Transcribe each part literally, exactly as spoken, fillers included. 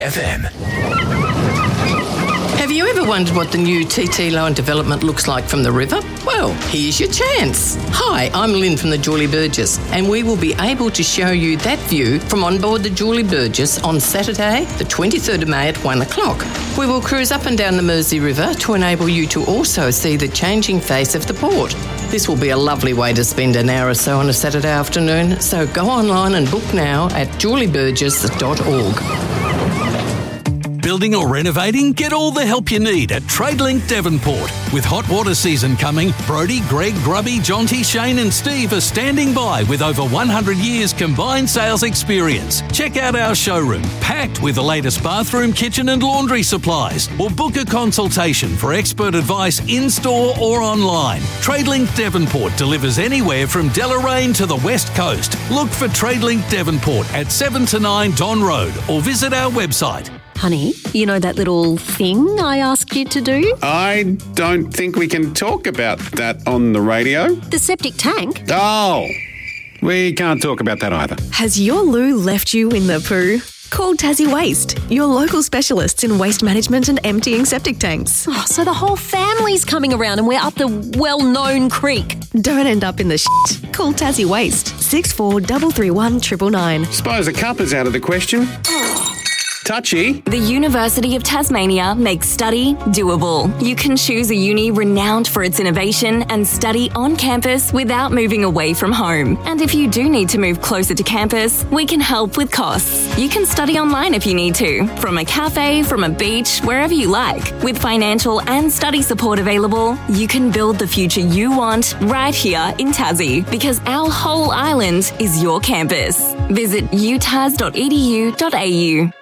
F M. Have you ever wondered what the new T T Line development looks like from the river? Well, here's your chance. Hi, I'm Lynn from the Julie Burgess, and we will be able to show you that view from on board the Julie Burgess on Saturday, the twenty-third of May at one o'clock. We will cruise up and down the Mersey River to enable you to also see the changing face of the port. This will be a lovely way to spend an hour or so on a Saturday afternoon, so go online and book now at julie burgess dot org. Building or renovating? Get all the help you need at Tradelink Devonport. With hot water season coming, Brodie, Greg, Grubby, Jonty, Shane and Steve are standing by with over one hundred years combined sales experience. Check out our showroom, packed with the latest bathroom, kitchen and laundry supplies, or book a consultation for expert advice in-store or online. Tradelink Devonport delivers anywhere from Deloraine to the West Coast. Look for Tradelink Devonport at seven to nine Don Road or visit our website. Honey, you know that little thing I asked you to do? I don't think we can talk about that on the radio. The septic tank? Oh, we can't talk about that either. Has your loo left you in the poo? Call Tassie Waste, your local specialists in waste management and emptying septic tanks. Oh, so the whole family's coming around and we're up the well-known creek. Don't end up in the shit. Call Tassie Waste, six four three three one nine nine nine. Suppose a cup is out of the question. Touchy. The University of Tasmania makes study doable. You can choose a uni renowned for its innovation and study on campus without moving away from home. And if you do need to move closer to campus, we can help with costs. You can study online if you need to, from a cafe, from a beach, wherever you like. With financial and study support available, you can build the future you want right here in Tassie, because our whole island is your campus. Visit u tas dot e d u dot a u.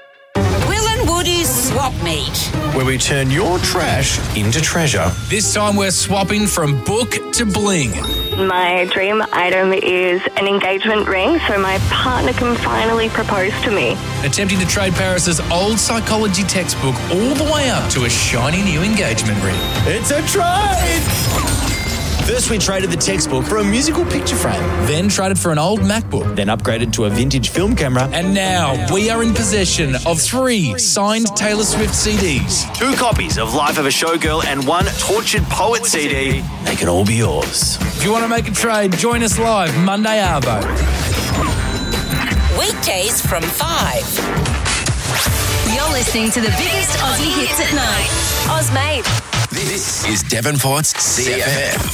Woody's Swap Meet, where we turn your trash into treasure. This time we're swapping from book to bling. My dream item is an engagement ring so my partner can finally propose to me. Attempting to trade Paris's old psychology textbook all the way up to a shiny new engagement ring. It's a trade! First, we traded the textbook for a musical picture frame. Then traded for an old MacBook. Then upgraded to a vintage film camera. And now we are in possession of three signed Taylor Swift C Ds. Two copies of Life of a Showgirl and one Tortured Poet C D. They can all be yours. If you want to make a trade, join us live Monday Arvo. Weekdays from five. You're listening to the biggest Aussie hits at night. Ozmade. This is Devonport's C F M.